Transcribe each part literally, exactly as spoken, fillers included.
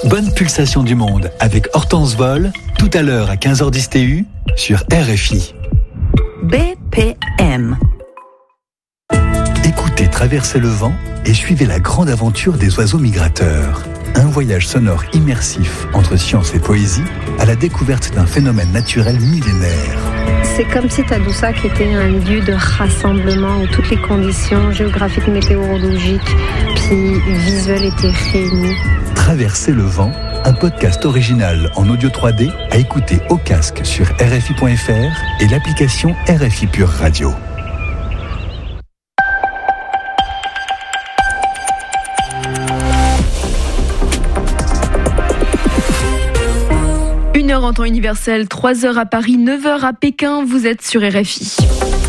Bonne pulsation du monde avec Hortense Vol, tout à l'heure à quinze heures dix T U sur R F I. B P M. Écoutez Traverser le vent et suivez la grande aventure des oiseaux migrateurs. Un voyage sonore immersif entre science et poésie à la découverte d'un phénomène naturel millénaire. C'est comme si Tadoussac était un lieu de rassemblement où toutes les conditions géographiques, météorologiques puis visuelles étaient réunies. Traverser le vent, un podcast original en audio trois D à écouter au casque sur R F I point F R et l'application R F I Pure Radio. une heure en temps universel, trois heures à Paris, neuf heures à Pékin, vous êtes sur R F I.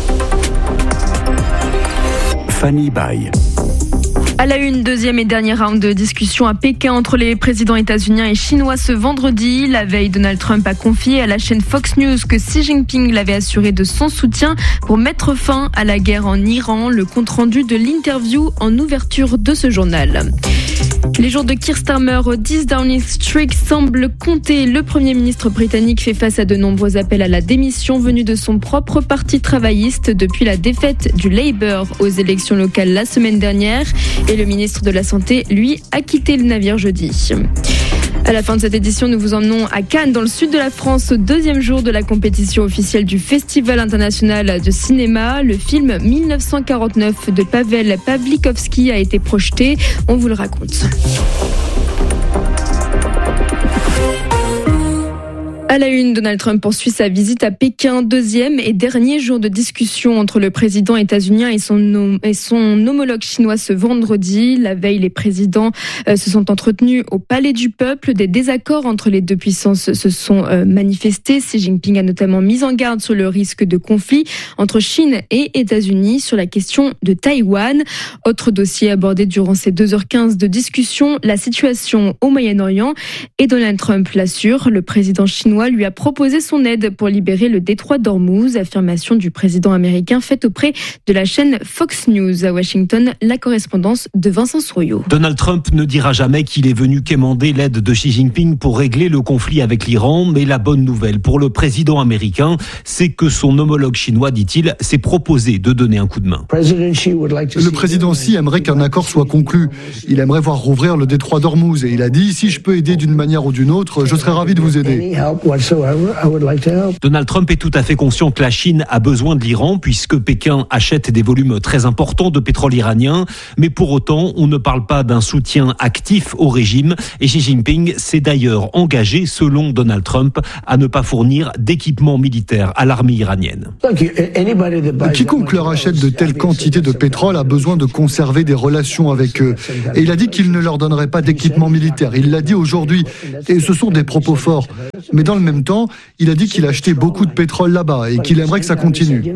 Fanny Baye. À la une, deuxième et dernier round de discussion à Pékin entre les présidents états-uniens et chinois ce vendredi. La veille, Donald Trump a confié à la chaîne Fox News que Xi Jinping l'avait assuré de son soutien pour mettre fin à la guerre en Iran. Le compte-rendu de l'interview en ouverture de ce journal. Les jours de Keir Starmer au dix Downing Street semblent compter. Le Premier ministre britannique fait face à de nombreux appels à la démission venus de son propre parti travailliste depuis la défaite du Labour aux élections locales la semaine dernière. Et le ministre de la Santé, lui, a quitté le navire jeudi. À la fin de cette édition, nous vous emmenons à Cannes, dans le sud de la France, au deuxième jour de la compétition officielle du Festival international de cinéma. Le film dix-neuf cent quarante-neuf de Pavel Pawlikowski a été projeté. On vous le raconte. À la une, Donald Trump poursuit sa visite à Pékin, deuxième et dernier jour de discussion entre le président états-unien et son, et son homologue chinois ce vendredi. La veille, les présidents euh, se sont entretenus au Palais du Peuple. Des désaccords entre les deux puissances se sont euh, manifestés. Xi Jinping a notamment mis en garde sur le risque de conflit entre Chine et États-Unis sur la question de Taïwan. Autre dossier abordé durant ces deux heures quinze de discussion, la situation au Moyen-Orient. Et Donald Trump l'assure, le président chinois lui a proposé son aide pour libérer le détroit d'Ormuz, affirmation du président américain faite auprès de la chaîne Fox News. À Washington, la correspondance de Vincent Souriau. Donald Trump ne dira jamais qu'il est venu quémander l'aide de Xi Jinping pour régler le conflit avec l'Iran, mais la bonne nouvelle pour le président américain, c'est que son homologue chinois, dit-il, s'est proposé de donner un coup de main. Le président Xi aimerait qu'un accord soit conclu. Il aimerait voir rouvrir le détroit d'Ormuz et il a dit « Si je peux aider d'une manière ou d'une autre, je serai ravi de vous aider ». Donald Trump est tout à fait conscient que la Chine a besoin de l'Iran puisque Pékin achète des volumes très importants de pétrole iranien. Mais pour autant, on ne parle pas d'un soutien actif au régime. Et Xi Jinping s'est d'ailleurs engagé, selon Donald Trump, à ne pas fournir d'équipements militaires à l'armée iranienne. Quiconque leur achète de telles quantités de pétrole a besoin de conserver des relations avec eux. Et il a dit qu'il ne leur donnerait pas d'équipements militaires. Il l'a dit aujourd'hui. Et ce sont des propos forts. Mais dans le même temps, il a dit qu'il achetait beaucoup de pétrole là-bas et qu'il aimerait que ça continue.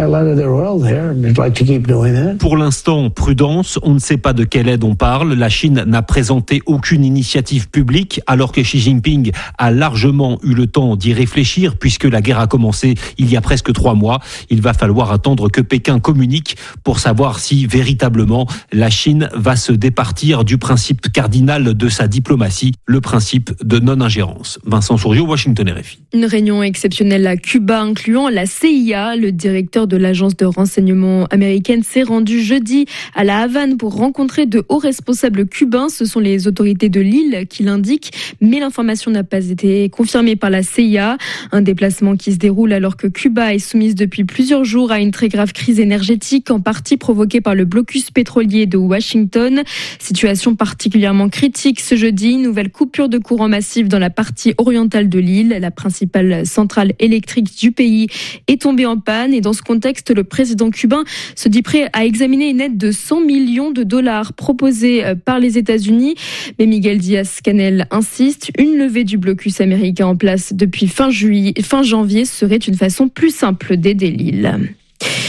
Pour l'instant, prudence, on ne sait pas de quelle aide on parle. La Chine n'a présenté aucune initiative publique alors que Xi Jinping a largement eu le temps d'y réfléchir puisque la guerre a commencé il y a presque trois mois. Il va falloir attendre que Pékin communique pour savoir si véritablement la Chine va se départir du principe cardinal de sa diplomatie, le principe de non-ingérence. Vincent Souriau, Washington R F I. Une réunion exceptionnelle à Cuba incluant la C I A. Le directeur de l'agence de renseignement américaine s'est rendu jeudi à La Havane pour rencontrer de hauts responsables cubains. Ce sont les autorités de l'île qui l'indiquent, mais l'information n'a pas été confirmée par la C I A. Un déplacement qui se déroule alors que Cuba est soumise depuis plusieurs jours à une très grave crise énergétique, en partie provoquée par le blocus pétrolier de Washington. Situation particulièrement critique ce jeudi. Nouvelle coupure de courant massive dans la partie orientale de l'île. La principale centrale électrique du pays est tombée en panne et dans ce contexte, le président cubain se dit prêt à examiner une aide de cent millions de dollars proposée par les États-Unis. Mais Miguel Diaz-Canel insiste, une levée du blocus américain en place depuis fin juillet, fin janvier serait une façon plus simple d'aider l'île.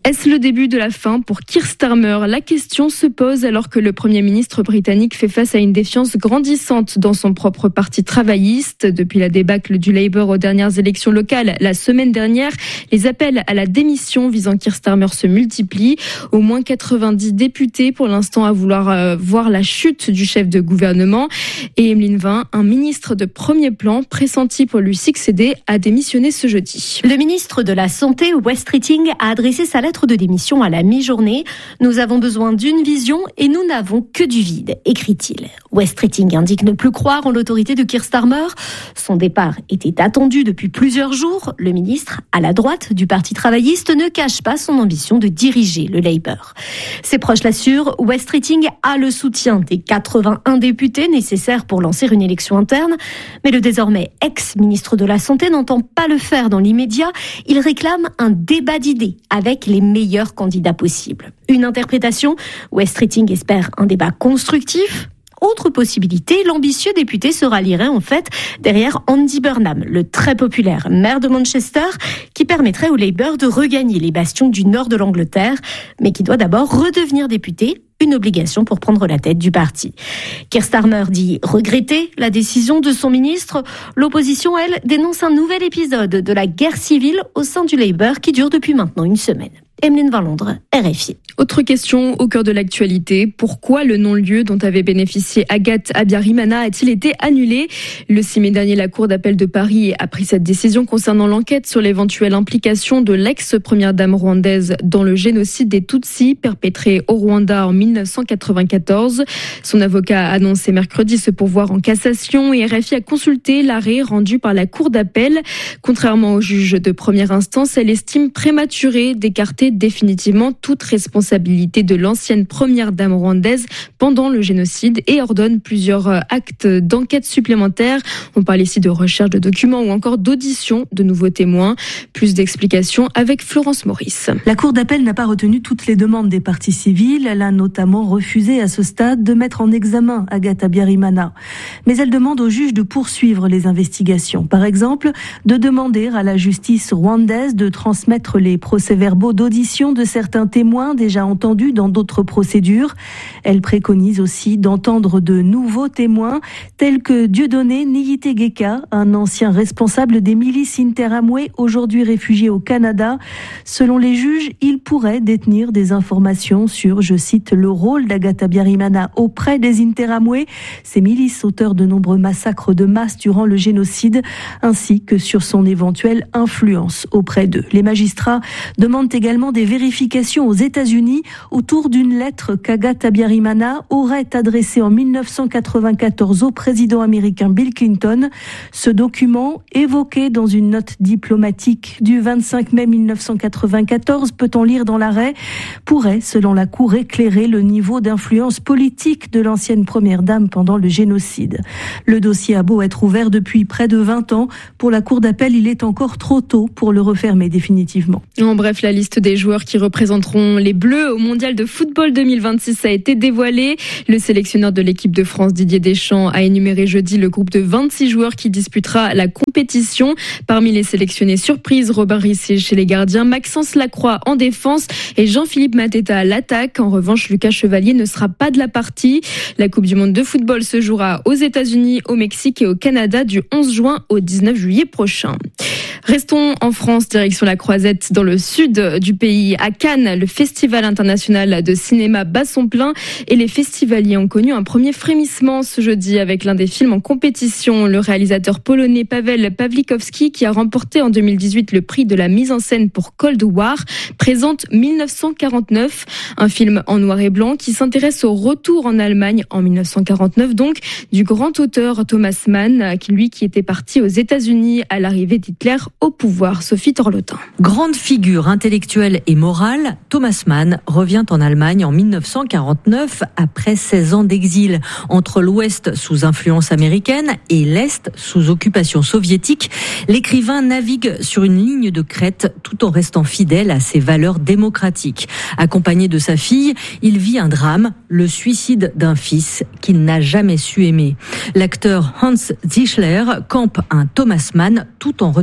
Est-ce le début de la fin pour Keir Starmer ? La question se pose alors que le Premier ministre britannique fait face à une défiance grandissante dans son propre parti travailliste. Depuis la débâcle du Labour aux dernières élections locales la semaine dernière, les appels à la démission visant Keir Starmer se multiplient. Au moins quatre-vingt-dix députés pour l'instant à vouloir euh, voir la chute du chef de gouvernement. Et Emeline Vin, un ministre de premier plan pressenti pour lui succéder, a démissionné ce jeudi. Le ministre de la Santé, Wes Streeting, a adressé sa lettre de démission à la mi-journée. Nous avons besoin d'une vision et nous n'avons que du vide, écrit-il. Wes Streeting indique ne plus croire en l'autorité de Keir Starmer. Son départ était attendu depuis plusieurs jours. Le ministre, à la droite du Parti travailliste, ne cache pas son ambition de diriger le Labour. Ses proches l'assurent, Wes Streeting a le soutien des quatre-vingt-un députés nécessaires pour lancer une élection interne. Mais le désormais ex-ministre de la Santé n'entend pas le faire dans l'immédiat. Il réclame un débat d'idées avec les meilleurs candidats possibles. Une interprétation, Wes Streeting espère un débat constructif. Autre possibilité, l'ambitieux député se rallierait en fait derrière Andy Burnham, le très populaire maire de Manchester, qui permettrait au Labour de regagner les bastions du nord de l'Angleterre, mais qui doit d'abord redevenir député, une obligation pour prendre la tête du parti. Keir Starmer dit regretter la décision de son ministre. L'opposition, elle, dénonce un nouvel épisode de la guerre civile au sein du Labour qui dure depuis maintenant une semaine. Emeline Vin, Londres, R F I. Autre question au cœur de l'actualité. Pourquoi le non-lieu dont avait bénéficié Agathe Abiyarimana a-t-il été annulé ? Le six mai dernier, la Cour d'appel de Paris a pris cette décision concernant l'enquête sur l'éventuelle implication de l'ex-première dame rwandaise dans le génocide des Tutsis perpétré au Rwanda en mille neuf cent quatre-vingt-quatorze. Son avocat a annoncé mercredi se pourvoir en cassation et R F I a consulté l'arrêt rendu par la Cour d'appel. Contrairement au juge de première instance, elle estime prématuré d'écarter définitivement toute responsabilité de l'ancienne première dame rwandaise pendant le génocide et ordonne plusieurs actes d'enquête supplémentaires. On parle ici de recherche de documents ou encore d'audition de nouveaux témoins. Plus d'explications avec Florence Maurice. La Cour d'appel n'a pas retenu toutes les demandes des parties civiles. Elle a notamment refusé à ce stade de mettre en examen Agathe Abiyarimana. Mais elle demande au juge de poursuivre les investigations. Par exemple, de demander à la justice rwandaise de transmettre les procès-verbaux d'audition de certains témoins déjà entendus dans d'autres procédures. Elle préconise aussi d'entendre de nouveaux témoins tels que Dieudonné Niyitegeka, un ancien responsable des milices Interamwe, aujourd'hui réfugié au Canada. Selon les juges, il pourrait détenir des informations sur, je cite, le rôle d'Agathe Abiyarimana auprès des Interamwe, ces milices auteurs de nombreux massacres de masse durant le génocide, ainsi que sur son éventuelle influence auprès d'eux. Les magistrats demandent également des vérifications aux États-Unis autour d'une lettre qu'Agathe Abiyarimana aurait adressée en mille neuf cent quatre-vingt-quatorze au président américain Bill Clinton. Ce document, évoqué dans une note diplomatique du vingt-cinq mai mille neuf cent quatre-vingt-quatorze, peut-on lire dans l'arrêt, pourrait, selon la Cour, éclairer le niveau d'influence politique de l'ancienne première dame pendant le génocide. Le dossier a beau être ouvert depuis près de vingt ans, pour la Cour d'appel, il est encore trop tôt pour le refermer définitivement. En bref, la liste des joueurs qui représenteront les Bleus au Mondial de football deux mille vingt-six a été dévoilée. Le sélectionneur de l'équipe de France, Didier Deschamps, a énuméré jeudi le groupe de vingt-six joueurs qui disputera la compétition. Parmi les sélectionnés surprises, Robin Rissier chez les gardiens, Maxence Lacroix en défense et Jean-Philippe Mateta à l'attaque. En revanche, Lucas Chevalier ne sera pas de la partie. La Coupe du monde de football se jouera aux États-Unis, au Mexique et au Canada du onze juin au dix-neuf juillet prochain. Restons en France, direction la Croisette, dans le sud du pays. À Cannes, le Festival international de cinéma bat son plein et les festivaliers ont connu un premier frémissement ce jeudi avec l'un des films en compétition. Le réalisateur polonais Paweł Pawlikowski, qui a remporté en deux mille dix-huit le prix de la mise en scène pour Cold War, présente mille neuf cent quarante-neuf, un film en noir et blanc qui s'intéresse au retour en Allemagne en mille neuf cent quarante-neuf, donc du grand auteur Thomas Mann, qui lui qui était parti aux États-Unis à l'arrivée d'Hitler au pouvoir. Sophie Torlotin. Grande figure intellectuelle et morale, Thomas Mann revient en Allemagne en mille neuf cent quarante-neuf après seize ans d'exil. Entre l'Ouest sous influence américaine et l'Est sous occupation soviétique, l'écrivain navigue sur une ligne de crête tout en restant fidèle à ses valeurs démocratiques. Accompagné de sa fille, il vit un drame, le suicide d'un fils qu'il n'a jamais su aimer. L'acteur Hans Zischler campe un Thomas Mann tout en retenue.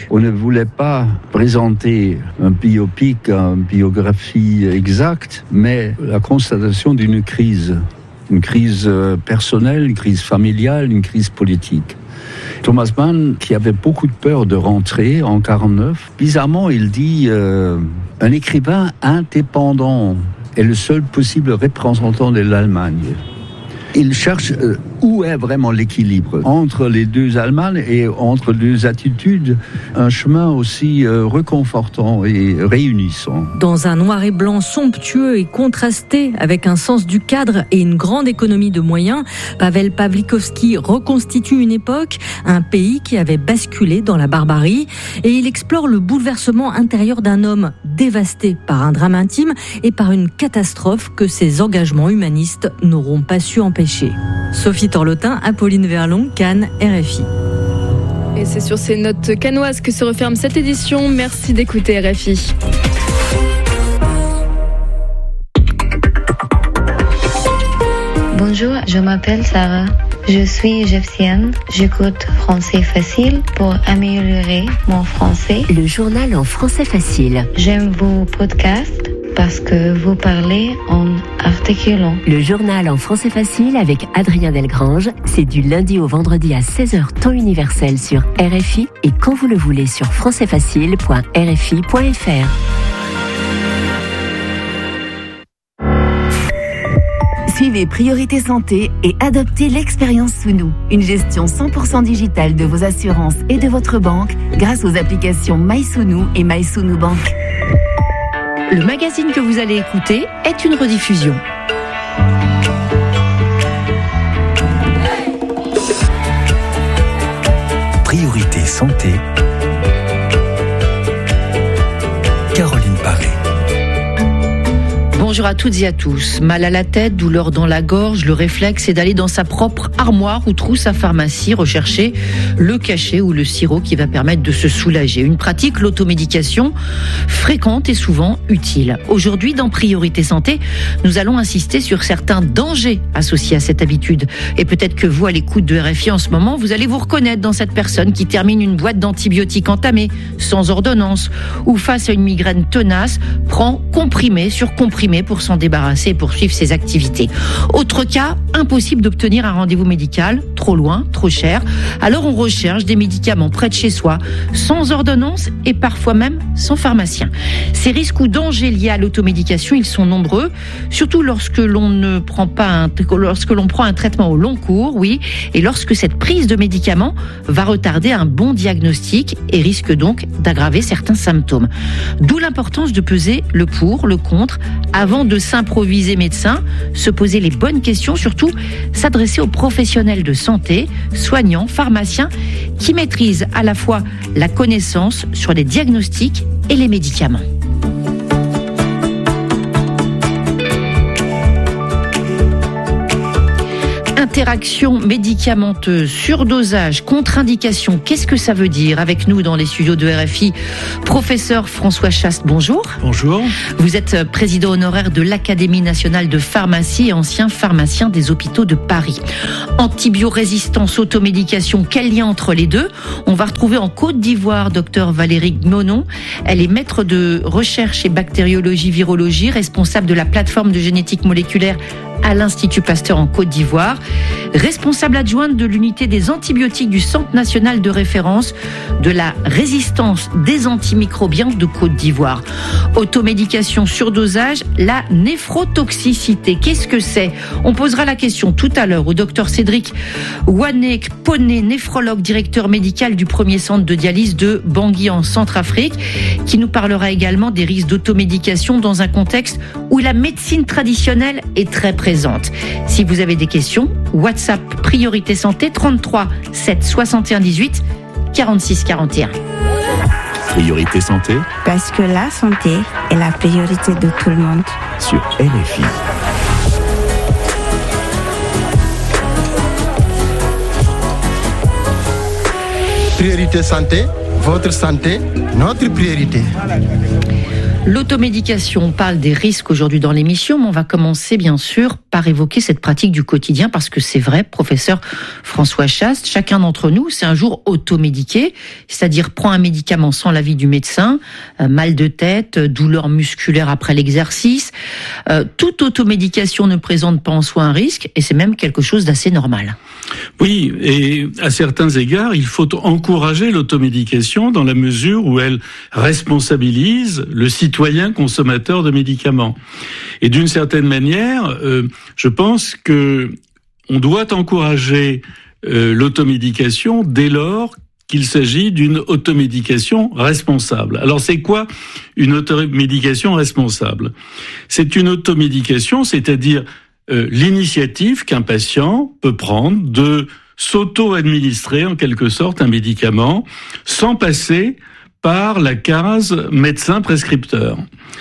On ne voulait pas présenter un biopic, une biographie exacte, mais la constatation d'une crise. Une crise personnelle, une crise familiale, une crise politique. Thomas Mann, qui avait beaucoup de peur de rentrer en quarante-neuf, bizarrement, il dit euh, « Un écrivain indépendant est le seul possible représentant de l'Allemagne ». Il cherche euh, où est vraiment l'équilibre entre les deux Allemagnes et entre deux attitudes, un chemin aussi euh, réconfortant et réunissant. Dans un noir et blanc somptueux et contrasté, avec un sens du cadre et une grande économie de moyens, Pavel Pawlikowski reconstitue une époque, un pays qui avait basculé dans la barbarie, et il explore le bouleversement intérieur d'un homme dévasté par un drame intime et par une catastrophe que ses engagements humanistes n'auront pas su empêcher. Sophie Torlotin, Apolline Verlon, Cannes, R F I. Et c'est sur ces notes cannoises que se referme cette édition. Merci d'écouter R F I. Bonjour, je m'appelle Sarah. Je suis égyptienne. J'écoute Français Facile pour améliorer mon français. Le journal en français facile. J'aime vos podcasts parce que vous parlez en articulant. Le journal en français facile avec Adrien Delgrange, c'est du lundi au vendredi à seize heures temps universel sur R F I et quand vous le voulez sur français facile point r f i point f r. Suivez Priorité Santé et adoptez l'expérience sous nous. Une gestion cent pour cent digitale de vos assurances et de votre banque grâce aux applications MySounou et MySounou Bank. Le magazine que vous allez écouter est une rediffusion. Priorité Santé. Caroline Paré. Bonjour à toutes et à tous. Mal à la tête, douleur dans la gorge, le réflexe est d'aller dans sa propre armoire ou trousse à pharmacie rechercher le cachet ou le sirop qui va permettre de se soulager. Une pratique, l'automédication, fréquente et souvent utile. Aujourd'hui, dans Priorité Santé, nous allons insister sur certains dangers associés à cette habitude. Et peut-être que vous, à l'écoute de R F I en ce moment, vous allez vous reconnaître dans cette personne qui termine une boîte d'antibiotiques entamée, sans ordonnance, ou face à une migraine tenace, prend comprimé sur comprimé pour s'en débarrasser et poursuivre ses activités. Autre cas, impossible d'obtenir un rendez-vous médical, trop loin, trop cher. Alors on recherche des médicaments près de chez soi, sans ordonnance et parfois même sans pharmacien. Ces risques ou dangers liés à l'automédication, ils sont nombreux, surtout lorsque l'on ne prend pas un, lorsque l'on prend un traitement au long cours, oui, et lorsque cette prise de médicaments va retarder un bon diagnostic et risque donc d'aggraver certains symptômes. D'où l'importance de peser le pour, le contre, avant de s'improviser médecin, se poser les bonnes questions, surtout s'adresser aux professionnels de santé, soignants, pharmaciens, qui maîtrisent à la fois la connaissance sur les diagnostics et les médicaments. Interaction médicamenteuse, surdosage, contre-indication, qu'est-ce que ça veut dire? Avec nous dans les studios de R F I, professeur François Chaste, bonjour. Bonjour. Vous êtes président honoraire de l'Académie nationale de pharmacie et ancien pharmacien des hôpitaux de Paris. Antibiorésistance, automédication, quel lien entre les deux? On va retrouver en Côte d'Ivoire docteur Valérie Gmonon. Elle est maître de recherche et bactériologie, virologie, responsable de la plateforme de génétique moléculaire à l'Institut Pasteur en Côte d'Ivoire, responsable adjointe de l'unité des antibiotiques du Centre national de référence de la résistance des antimicrobiens de Côte d'Ivoire. Automédication, surdosage, la néphrotoxicité, qu'est-ce que c'est? On posera la question tout à l'heure au docteur Cédric Wané-Poné, néphrologue, directeur médical du premier centre de dialyse de Bangui en Centrafrique, qui nous parlera également des risques d'automédication dans un contexte où la médecine traditionnelle est très présente. Si vous avez des questions, WhatsApp Priorité Santé trente-trois sept soixante et un dix-huit quarante-six quarante et un. Priorité Santé. Parce que la santé est la priorité de tout le monde. Sur R F I. Priorité Santé, votre santé, notre priorité. L'automédication, on parle des risques aujourd'hui dans l'émission, mais on va commencer bien sûr par évoquer cette pratique du quotidien parce que c'est vrai, professeur François Chaste, chacun d'entre nous s'est un jour automédiqué, c'est-à-dire prend un médicament sans l'avis du médecin, euh, mal de tête, douleur musculaire après l'exercice. Euh, toute automédication ne présente pas en soi un risque et c'est même quelque chose d'assez normal. Oui, et à certains égards, il faut encourager l'automédication dans la mesure où elle responsabilise le citoyen consommateur de médicaments. Et d'une certaine manière, euh, je pense que on doit encourager euh, l'automédication dès lors qu'il s'agit d'une automédication responsable. Alors c'est quoi une automédication responsable ? C'est une automédication, c'est-à-dire euh, l'initiative qu'un patient peut prendre de s'auto-administrer en quelque sorte un médicament sans passer par la case médecin prescripteur.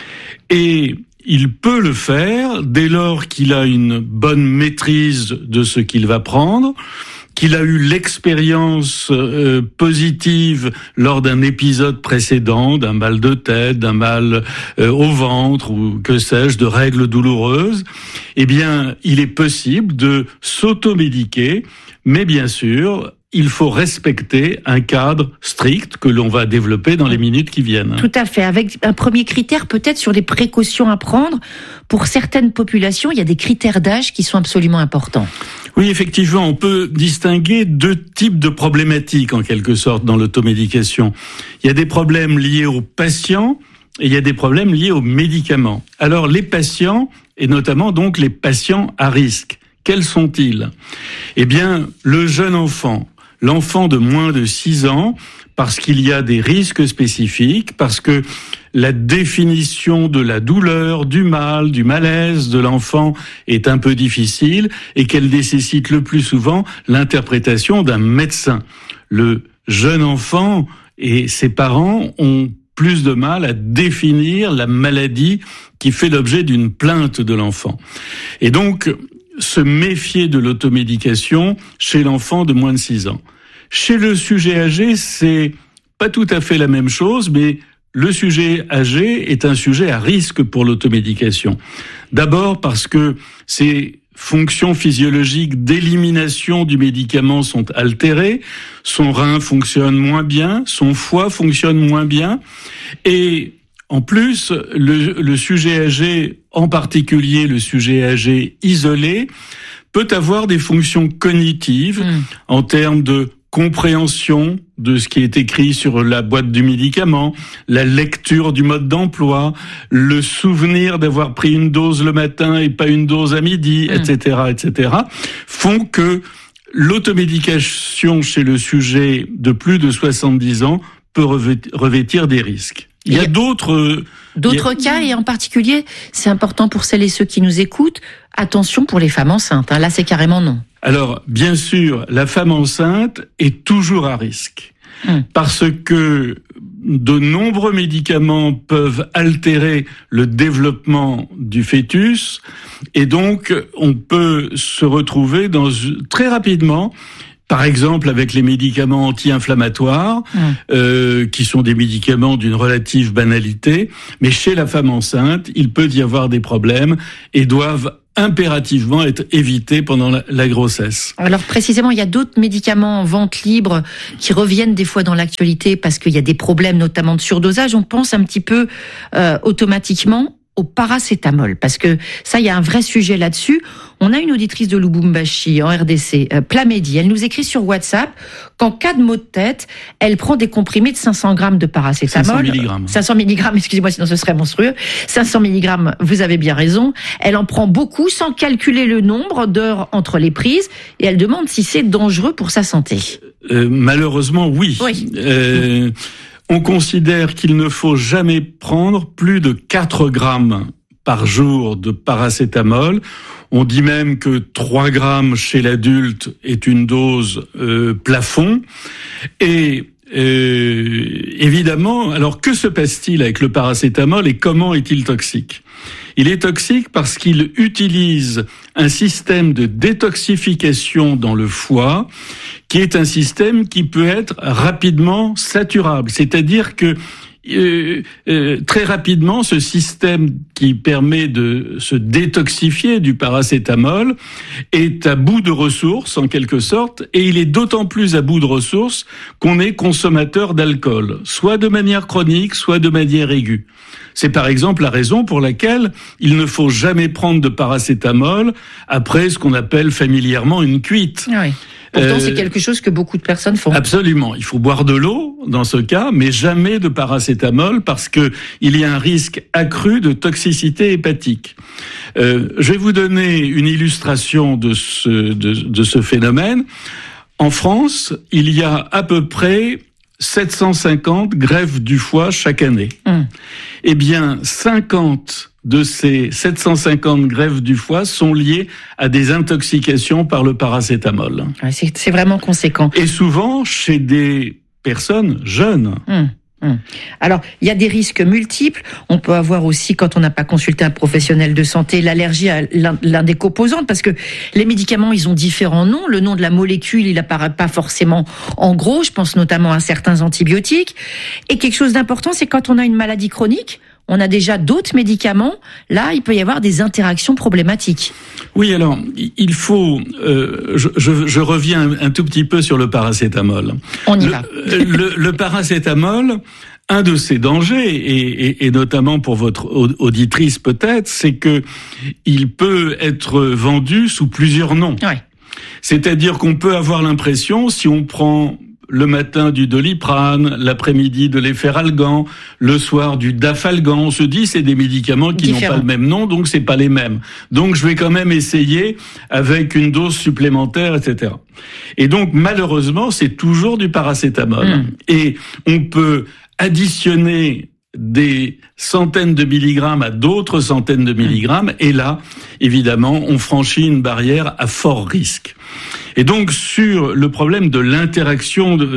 Et il peut le faire dès lors qu'il a une bonne maîtrise de ce qu'il va prendre, qu'il a eu l'expérience euh, positive lors d'un épisode précédent, d'un mal de tête, d'un mal euh, au ventre ou que sais-je, de règles douloureuses, eh bien, il est possible de s'automédiquer, mais bien sûr, il faut respecter un cadre strict que l'on va développer dans les minutes qui viennent. Tout à fait. Avec un premier critère peut-être sur les précautions à prendre. Pour certaines populations, il y a des critères d'âge qui sont absolument importants. Oui, effectivement, on peut distinguer deux types de problématiques en quelque sorte dans l'automédication. Il y a des problèmes liés aux patients et il y a des problèmes liés aux médicaments. Alors les patients, et notamment donc les patients à risque, quels sont-ils ? Eh bien, le jeune enfant, l'enfant de moins de six ans, parce qu'il y a des risques spécifiques, parce que la définition de la douleur, du mal, du malaise de l'enfant est un peu difficile et qu'elle nécessite le plus souvent l'interprétation d'un médecin. Le jeune enfant et ses parents ont plus de mal à définir la maladie qui fait l'objet d'une plainte de l'enfant. Et donc, se méfier de l'automédication chez l'enfant de moins de six ans. Chez le sujet âgé, c'est pas tout à fait la même chose, mais le sujet âgé est un sujet à risque pour l'automédication. D'abord parce que ses fonctions physiologiques d'élimination du médicament sont altérées, son rein fonctionne moins bien, son foie fonctionne moins bien, et en plus, le, le sujet âgé, en particulier le sujet âgé isolé, peut avoir des fonctions cognitives mmh. en termes de compréhension de ce qui est écrit sur la boîte du médicament, la lecture du mode d'emploi, le souvenir d'avoir pris une dose le matin et pas une dose à midi, mmh. et cetera, et cetera, font que l'automédication chez le sujet de plus de soixante-dix ans peut revêtir des risques. Il y a d'autres... D'autres il y a... cas, et en particulier, c'est important pour celles et ceux qui nous écoutent, attention pour les femmes enceintes. Hein. Là, c'est carrément non. Alors, bien sûr, la femme enceinte est toujours à risque. Hum. Parce que de nombreux médicaments peuvent altérer le développement du fœtus. Et donc, on peut se retrouver dans, très rapidement... Par exemple, avec les médicaments anti-inflammatoires, mmh. euh, qui sont des médicaments d'une relative banalité, mais chez la femme enceinte, il peut y avoir des problèmes et doivent impérativement être évités pendant la, la grossesse. Alors précisément, il y a d'autres médicaments en vente libre qui reviennent des fois dans l'actualité parce qu'il y a des problèmes, notamment de surdosage. On pense un petit peu euh, automatiquement au paracétamol, parce que ça, il y a un vrai sujet là-dessus. On a une auditrice de Lubumbashi, en R D C, euh, Plamédie. Elle nous écrit sur WhatsApp qu'en cas de maux de tête, elle prend des comprimés de cinq cents grammes de paracétamol. cinq cents milligrammes. cinq cents milligrammes, excusez-moi, sinon ce serait monstrueux. cinq cents milligrammes, vous avez bien raison. Elle en prend beaucoup sans calculer le nombre d'heures entre les prises et elle demande si c'est dangereux pour sa santé. Euh, malheureusement, oui. Oui. Euh, On considère qu'il ne faut jamais prendre plus de quatre grammes par jour de paracétamol. On dit même que trois grammes chez l'adulte est une dose euh, plafond. Et euh, évidemment, alors que se passe-t-il avec le paracétamol et comment est-il toxique ? Il est toxique parce qu'il utilise un système de détoxification dans le foie qui est un système qui peut être rapidement saturable. C'est-à-dire que euh, euh, très rapidement, ce système qui permet de se détoxifier du paracétamol est à bout de ressources, en quelque sorte, et il est d'autant plus à bout de ressources qu'on est consommateur d'alcool, soit de manière chronique, soit de manière aiguë. C'est par exemple la raison pour laquelle il ne faut jamais prendre de paracétamol après ce qu'on appelle familièrement une cuite. Oui. Pourtant, Euh, c'est quelque chose que beaucoup de personnes font. Absolument. Il faut boire de l'eau dans ce cas, mais jamais de paracétamol parce que il y a un risque accru de toxicité hépatique. Euh, je vais vous donner une illustration de ce, de, de ce phénomène. En France, il y a à peu près sept cent cinquante greffes du foie chaque année. Mmh. Eh bien, cinquante de ces sept cent cinquante greffes du foie sont liées à des intoxications par le paracétamol. Ouais, c'est, c'est vraiment conséquent. Et souvent chez des personnes jeunes. Mmh. Mmh. Alors, il y a des risques multiples. On peut avoir aussi, quand on n'a pas consulté un professionnel de santé, l'allergie à l'un, l'un des composantes, parce que les médicaments, ils ont différents noms. Le nom de la molécule, il apparaît pas forcément en gros. Je pense notamment à certains antibiotiques. Et quelque chose d'important, c'est quand on a une maladie chronique, on a déjà d'autres médicaments. Là, il peut y avoir des interactions problématiques. Oui, alors, il faut... Euh, je, je, je reviens un, un tout petit peu sur le paracétamol. On y le, va. le, le paracétamol, un de ses dangers, et, et, et notamment pour votre auditrice peut-être, c'est que il peut être vendu sous plusieurs noms. Ouais. C'est-à-dire qu'on peut avoir l'impression, si on prend... le matin du Doliprane, l'après-midi de l'Efferalgan, le soir du Dafalgan. On se dit c'est des médicaments qui Différent. n'ont pas le même nom, donc c'est pas les mêmes. Donc je vais quand même essayer avec une dose supplémentaire, et cetera. Et donc malheureusement c'est toujours du paracétamol. Mmh. Et on peut additionner des centaines de milligrammes à d'autres centaines de milligrammes, mmh. et là, évidemment, on franchit une barrière à fort risque. Et donc, sur le problème de l'interaction de,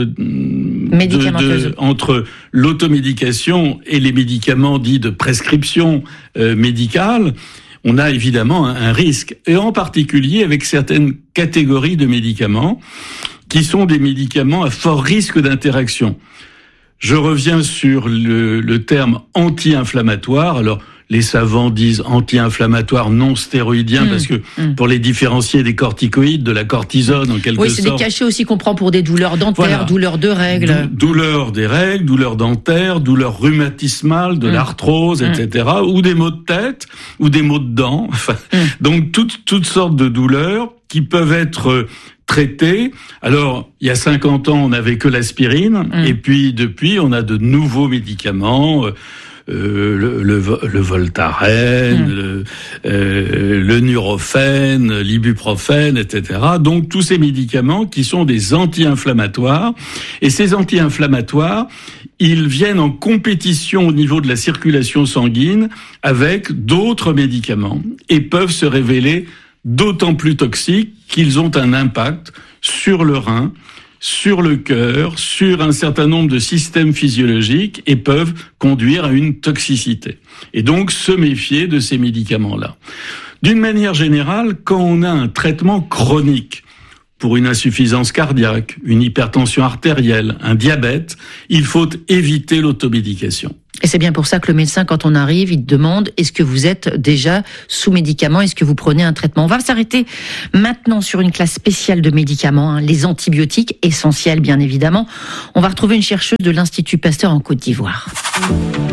de, de, entre l'automédication et les médicaments dits de prescription euh, médicale, on a évidemment un, un risque, et en particulier avec certaines catégories de médicaments qui sont des médicaments à fort risque d'interaction. Je reviens sur le, le terme anti-inflammatoire. Alors, les savants disent anti-inflammatoire non stéroïdien mmh, parce que mmh. pour les différencier des corticoïdes, de la cortisone en quelque oui, sorte. Oui, c'est des cachets aussi qu'on prend pour des douleurs dentaires, voilà. douleurs de règles. Dou- douleurs des règles, douleurs dentaires, douleurs rhumatismales, de mmh. l'arthrose, mmh. et cetera. Ou des maux de tête, ou des maux de dents. Enfin, mmh. donc toutes toutes sortes de douleurs qui peuvent être traitées. Alors, il y a cinquante ans, on n'avait que l'aspirine, mmh. et puis depuis, on a de nouveaux médicaments. Euh, Euh, le, le, le Voltaren, mmh. le, euh, le Nurofen, l'ibuprofène, et cetera. Donc tous ces médicaments qui sont des anti-inflammatoires. Et ces anti-inflammatoires, ils viennent en compétition au niveau de la circulation sanguine avec d'autres médicaments et peuvent se révéler d'autant plus toxiques qu'ils ont un impact sur le rein, sur le cœur, sur un certain nombre de systèmes physiologiques et peuvent conduire à une toxicité. Et donc se méfier de ces médicaments-là. D'une manière générale, quand on a un traitement chronique pour une insuffisance cardiaque, une hypertension artérielle, un diabète, il faut éviter l'automédication. Et c'est bien pour ça que le médecin, quand on arrive, il te demande est-ce que vous êtes déjà sous médicaments, est-ce que vous prenez un traitement. On va s'arrêter maintenant sur une classe spéciale de médicaments, hein, les antibiotiques, essentiels bien évidemment. On va retrouver une chercheuse de l'Institut Pasteur en Côte d'Ivoire.